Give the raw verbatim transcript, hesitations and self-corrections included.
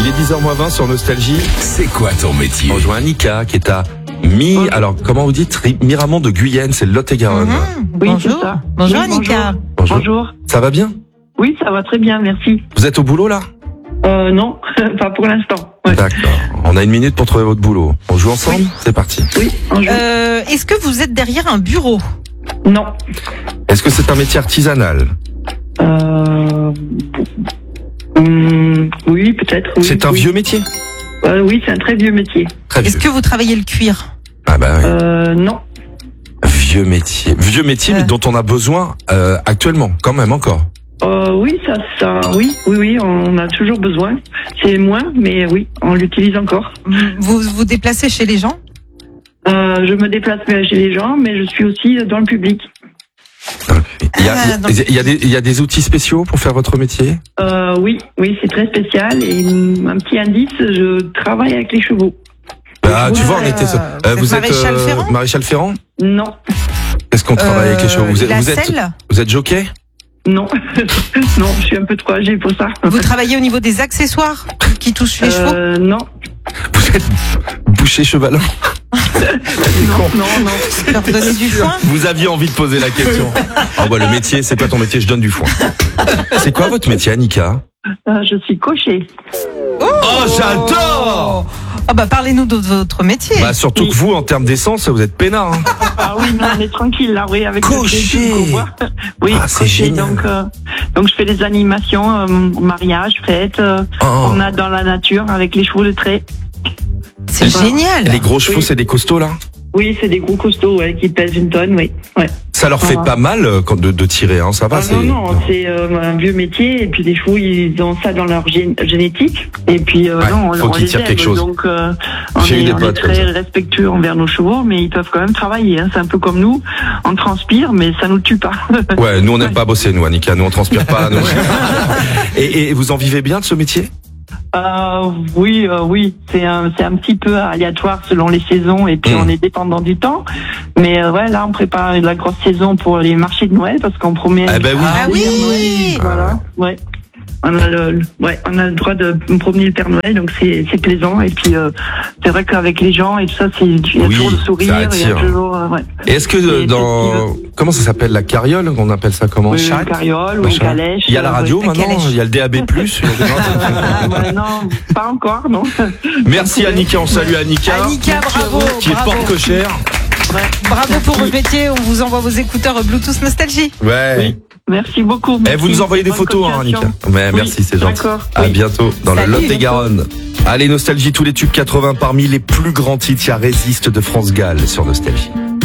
Il est dix heures moins vingt sur Nostalgie. C'est quoi ton métier? On rejoint Annika qui est à Mi... Alors, comment vous dites? Miramont de Guyenne, c'est le Lot-et-Garonne. Mmh, Oui, bonjour. c'est ça. Bonjour Oui, Annika. Bonjour. Bonjour. Ça va bien? Oui, ça va très bien, merci. Vous êtes au boulot là? Euh, non, pas pour l'instant. Ouais. D'accord. On a une minute pour trouver votre boulot. On joue ensemble? Oui. C'est parti. Oui, un jour. Euh, Est-ce que vous êtes derrière un bureau? Non. Est-ce que c'est un métier artisanal? Euh... hum, oui, peut-être. Oui, C'est un oui. vieux métier? Euh, oui, c'est un très vieux métier. Très vieux. Est-ce que vous travaillez le cuir? Ah bah oui. Euh, non. Vieux métier. Vieux métier, Euh. mais dont on a besoin euh, actuellement, quand même encore. Euh, oui, ça, ça, oui, oui, oui, on a toujours besoin. C'est moins, mais oui, on l'utilise encore. Vous vous déplacez chez les gens? Euh, je me déplace chez les gens, mais je suis aussi dans le public. Il y a, Ah, donc- il y a des, il y a des outils spéciaux pour faire votre métier? Euh, oui, oui, c'est très spécial. Et hum, un petit indice, je travaille avec les chevaux. Ah, tu Ouais. vois, on était. Vous êtes Maréchal euh, Ferrand Maréchal Ferrand? Non, Qu'est-ce qu'on travaille avec les chevaux? Vous êtes, la vous êtes, selle? vous êtes jockey? non, non, je suis un peu trop âgée pour ça. Vous travaillez au niveau des accessoires qui touchent les chevaux? Euh, non, Vous êtes boucher chevalin? non, non, non. Leur donner du foin? Vous aviez envie de poser la question. Ah bah le métier, c'est quoi ton métier? Je donne du foin. C'est quoi votre métier, Annika? Euh, je suis cocher. Oh, j'adore! Ah bah parlez-nous de votre métier. Bah surtout Oui. que vous, en termes d'essence, vous êtes peinard. Hein. Ah oui, non, on est tranquille là, oui, avec Cocher. le qu'on voit. Oui, Ah, c'est cocher, génial. donc, euh, donc je fais des animations, euh, mariage, fête, euh, Oh. on a dans la nature avec les chevaux de trait. C'est génial. Les gros chevaux, Oui. c'est des costauds là? Oui, c'est des gros costauds ouais, qui pèsent une tonne, oui. Ouais. Ça leur fait Ah. pas mal euh, quand de, de tirer, hein, ça va? Ah, c'est... non, non, c'est euh, un vieux métier et puis les chevaux ils ont ça dans leur gé- génétique et puis euh, Ouais, non, on, faut on qu'ils les tirent aime quelque chose. donc euh, on J'ai eu est, des on est potes comme très ça. respectueux envers nos chevaux mais ils peuvent quand même travailler. Hein, c'est un peu comme nous, on transpire mais ça nous tue pas. Ouais, nous on n'aime pas bosser, nous, Annika, nous on transpire pas. Nous. et, et vous en vivez bien de ce métier? Euh, oui, euh, oui, c'est un, c'est un petit peu aléatoire selon les saisons et puis Mmh. on est dépendant du temps. Mais euh, ouais, là on prépare la grosse saison pour les marchés de Noël parce qu'on promet. Eh ben oui. Ah oui. Voilà, ouais. On a le, le- ouais, on a le droit de promener le Père Noël, donc c'est, c'est plaisant. Et puis euh, c'est vrai qu'avec les gens et tout ça, c'est, il y a Oui, toujours le ça sourire, il y a attire. toujours, euh, ouais. Et est-ce que euh, Et dans... Comment ça s'appelle? La carriole? On appelle ça comment? Oui, Charrette? une carriole ou une Machin. calèche. Il y a la euh, radio ouais, la maintenant, calèche. il y a le D A B plus. il y a des- ouais, non, pas encore, non. Merci Annika, on salue Annika. Annika, bravo. Qui est bravo. porte-cochère. Bravo pour votre métier. On vous envoie vos écouteurs Bluetooth Nostalgie. Ouais. Oui. Merci beaucoup. Eh, vous merci. nous envoyez des Bonne photos, hein, Annika. continuation. Ouais, Oui, merci, c'est gentil. d'accord, À oui. bientôt dans Salut, le Lot-et-Garonne. Allez, Nostalgie, tous les tubes quatre-vingts parmi les plus grands titres. Il y a Résiste de France Gall sur Nostalgie.